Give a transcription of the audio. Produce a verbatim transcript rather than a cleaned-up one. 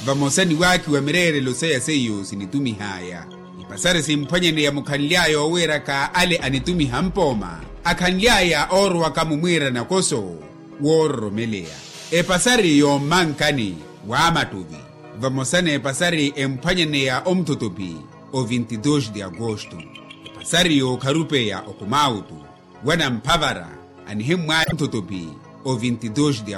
vamosani waki wa mirere loseya seyo sinitumi haya. Ipasare simpanyene ya mukhanliaya owera ka ale anitumi hampoma. Akhanliaya orwa kamumwira na koso worromelea. Epasari yo mankani wa amatuvi. Vamosane epasari empanyene ya omtotopi o vinte e dois de agosto. Epasari yo karupeya okumautu. Wana mpavara anihimwa omtotopi o vinte e dois de agosto.